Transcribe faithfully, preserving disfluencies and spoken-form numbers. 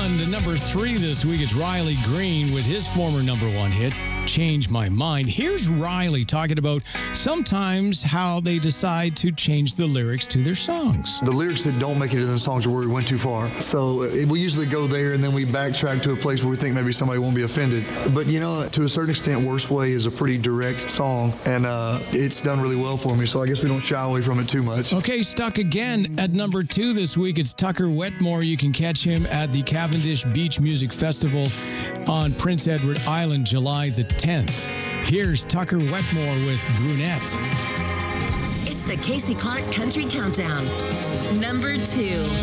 on to number three this week. It's Riley Green with his former number one hit, Change My Mind. Here's Riley talking about sometimes how they decide to change the lyrics to their songs. The lyrics that don't make it in the songs are where we went too far. So uh, we usually go there and then we backtrack to a place where we think maybe somebody won't be offended. But you know, to a certain extent, Worst Way is a pretty direct song, and uh, it's done really well for me. So I guess we don't shy away from it too much. Okay, stuck again at number two this week. It's Tucker Wetmore. You can catch him at the Cavendish Beach Music Festival on Prince Edward Island, July the tenth. Here's Tucker Wetmore with Brunette. It's the Casey Clark Country Countdown. Number two.